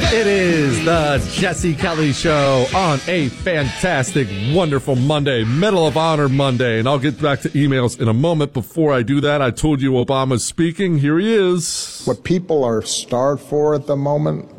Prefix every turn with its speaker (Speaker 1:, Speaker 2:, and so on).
Speaker 1: It is the Jesse Kelly Show on a fantastic, wonderful Monday, Medal of Honor Monday. And I'll get back to emails in a moment. Before I do that, I told you Obama's speaking. Here he is.
Speaker 2: What people are starved for at the moment